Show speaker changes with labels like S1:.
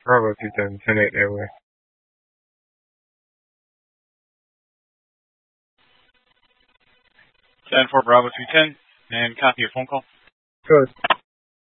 S1: Bravo 210, 10-8 airway.
S2: 10-4 Bravo 210, and copy your phone call.
S1: Good.